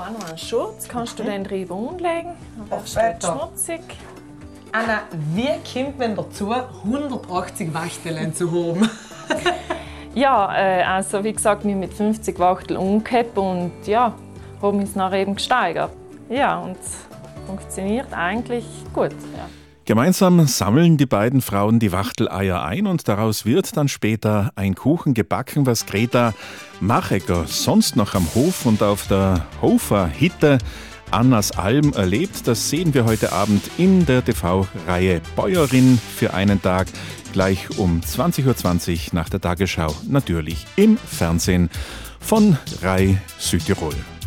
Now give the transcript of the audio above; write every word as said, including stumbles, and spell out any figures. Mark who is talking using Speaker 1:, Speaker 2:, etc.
Speaker 1: auch noch einen Schurz. Kannst du den drüber umlegen?
Speaker 2: Oh,
Speaker 1: Das wird schmutzig.
Speaker 2: Anna, wie kommt man dazu, hundertachtzig Wachteln zu haben?
Speaker 1: Ja, äh, also wie gesagt, wir mit fünfzig Wachteln umgekehrt und ja, haben uns nachher eben gesteigert. Ja, und es funktioniert eigentlich gut. Ja.
Speaker 3: Gemeinsam sammeln die beiden Frauen die Wachteleier ein und daraus wird dann später ein Kuchen gebacken, was Greta Machecker sonst noch am Hof und auf der Hofer-Hitte Annas Alm erlebt. Das sehen wir heute Abend in der T V-Reihe Bäuerin für einen Tag, gleich um zwanzig Uhr zwanzig nach der Tagesschau, natürlich im Fernsehen von Rai Südtirol.